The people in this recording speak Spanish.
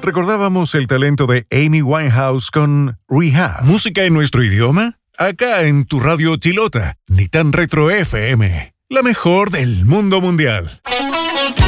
recordábamos el talento de Amy Winehouse con Rehab. Música en nuestro idioma, acá en tu radio chilota, ni tan retro FM, la mejor del mundo mundial.